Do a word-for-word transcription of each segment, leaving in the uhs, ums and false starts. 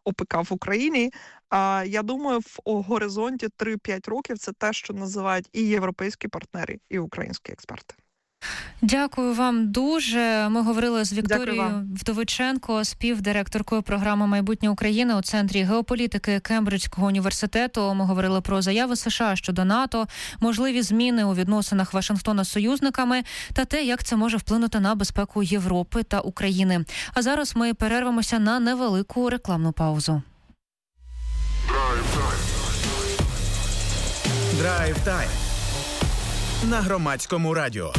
ОПК в Україні. А я думаю, в горизонті три-п'ять років це те, що називають і європейські партнери, і українські експерти. Дякую вам дуже. Ми говорили з Вікторією Вдовиченко, співдиректоркою програми «Майбутнє України» у Центрі геополітики Кембриджського університету. Ми говорили про заяви США щодо НАТО, можливі зміни у відносинах Вашингтона з союзниками та те, як це може вплинути на безпеку Європи та України. А зараз ми перервемося на невелику рекламну паузу. Драйв-тайм на Громадському радіо.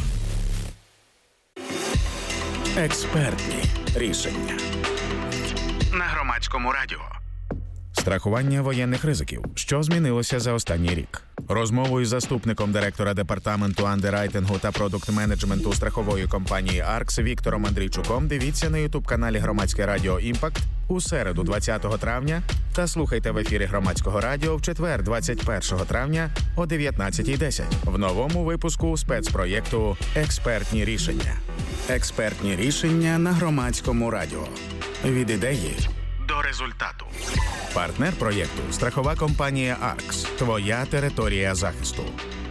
Експертні рішення на Громадському радіо. Страхування воєнних ризиків. Що змінилося за останній рік? Розмову із заступником директора департаменту андеррайтингу та продукт-менеджменту страхової компанії «Аркс» Віктором Андрійчуком дивіться на ютуб-каналі Громадське радіо «Імпакт» у середу двадцятого травня та слухайте в ефірі Громадського радіо в четвер двадцять першого травня о дев'ятнадцятій десять в новому випуску спецпроєкту «Експертні рішення». Експертні рішення на Громадському радіо. Від ідеї до результату. Партнер проєкту – страхова компанія «Аркс». Твоя територія захисту.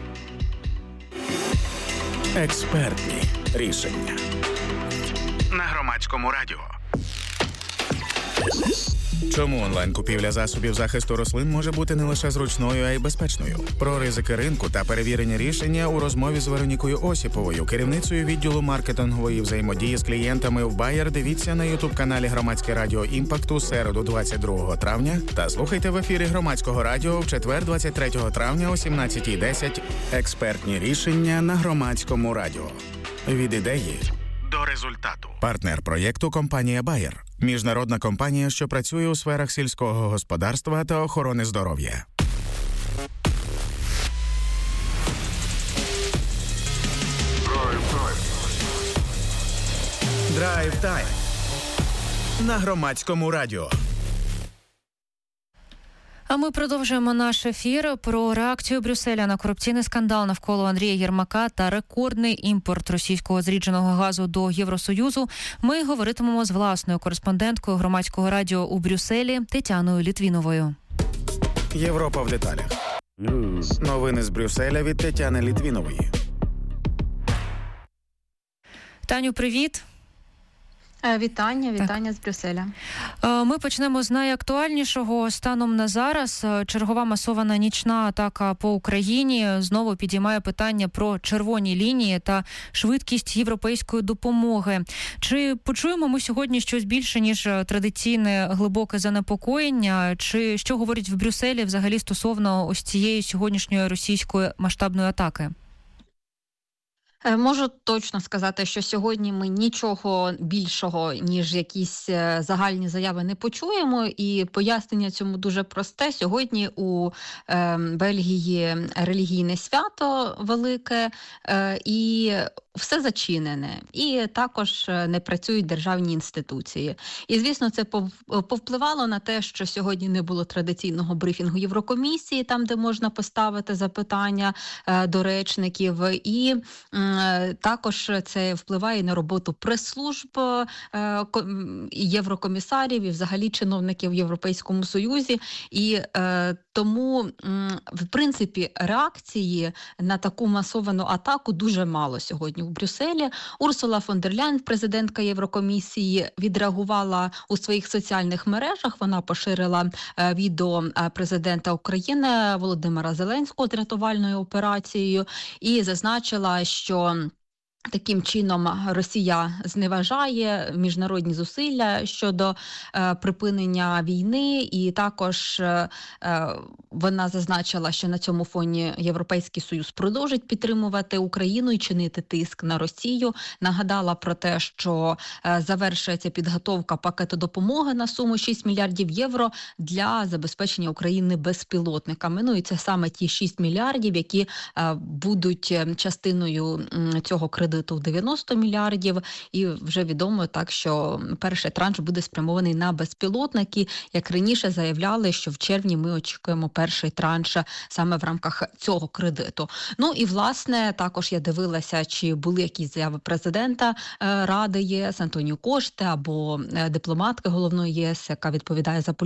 Експертні рішення на Громадському радіо. Чому онлайн-купівля засобів захисту рослин може бути не лише зручною, а й безпечною? Про ризики ринку та перевірені рішення у розмові з Веронікою Осіповою, керівницею відділу маркетингової взаємодії з клієнтами в Bayer. Дивіться на ютуб-каналі Громадське радіо «Імпакт» у середу двадцять другого травня та слухайте в ефірі Громадського радіо в четвер двадцять третього травня о сімнадцятій десять. Експертні рішення на Громадському радіо. Від ідеї до результату. Партнер проєкту – компанія Bayer. Міжнародна компанія, що працює у сферах сільського господарства та охорони здоров'я. Драйв-тайм на Громадському радіо. А ми продовжуємо наш ефір про реакцію Брюсселя на корупційний скандал навколо Андрія Єрмака та рекордний імпорт російського зрідженого газу до Євросоюзу. Ми говоритимемо з власною кореспонденткою Громадського радіо у Брюсселі Тетяною Літвіновою. Європа в деталях. Новини з Брюсселя від Тетяни Літвінової. Таню, привіт. Вітання, вітання так. з Брюсселя. Ми почнемо з найактуальнішого. Станом на зараз чергова масована нічна атака по Україні знову підіймає питання про червоні лінії та швидкість європейської допомоги. Чи почуємо ми сьогодні щось більше, ніж традиційне глибоке занепокоєння? Чи що говорять в Брюсселі взагалі стосовно ось цієї сьогоднішньої російської масштабної атаки? Можу точно сказати, що сьогодні ми нічого більшого, ніж якісь загальні заяви не почуємо, і пояснення цьому дуже просте. Сьогодні у е, Бельгії релігійне свято велике, е, і все зачинене, і також не працюють державні інституції. І, звісно, це повпливало на те, що сьогодні не було традиційного брифінгу Єврокомісії, там, де можна поставити запитання е, до речників, і е, також це впливає на роботу прес-служб, е, єврокомісарів і взагалі чиновників в Європейському Союзі. І е, тому, в принципі, реакції на таку масовану атаку дуже мало сьогодні у Брюсселі. Урсула фон дер Ляйн, президентка Єврокомісії, відреагувала у своїх соціальних мережах. Вона поширила відео президента України Володимира Зеленського з рятувальною операцією і зазначила, що таким чином Росія зневажає міжнародні зусилля щодо е, припинення війни, і також е, вона зазначила, що на цьому фоні Європейський Союз продовжить підтримувати Україну і чинити тиск на Росію. Нагадала про те, що е, завершується підготовка пакету допомоги на суму шість мільярдів євро для забезпечення України безпілотниками. Ну і це саме ті шість мільярдів, які е, будуть частиною м, цього кредиту. Кредиту дев'яносто мільярдів, і вже відомо так, що перший транш буде спрямований на безпілотники. Як раніше заявляли, що в червні ми очікуємо перший транш саме в рамках цього кредиту. Ну і, власне, також я дивилася, чи були якісь заяви президента Ради ЄС Антоніо Коште або дипломатки головної ЄС, яка відповідає за політику